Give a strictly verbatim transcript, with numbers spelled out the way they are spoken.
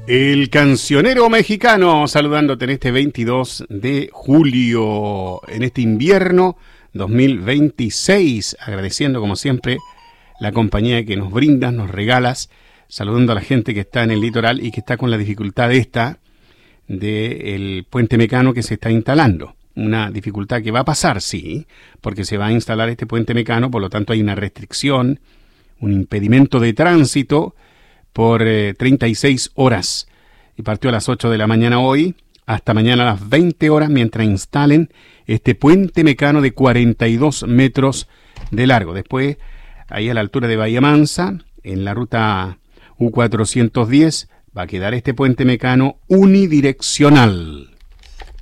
El cancionero mexicano saludándote en este veintidós de julio, en este invierno dos mil veintiséis, agradeciendo como siempre la compañía que nos brindas, nos regalas, saludando a la gente que está en el litoral y que está con la dificultad esta del puente mecano que se está instalando. Una dificultad que va a pasar, sí, porque se va a instalar este puente mecano, por lo tanto hay una restricción, un impedimento de tránsito por eh, treinta y seis horas. Y partió a las ocho de la mañana hoy, hasta mañana a las veinte horas, mientras instalen este puente mecano de cuarenta y dos metros de largo. Después, ahí a la altura de Bahía Mansa, en la ruta U cuatrocientos diez, va a quedar este puente mecano unidireccional.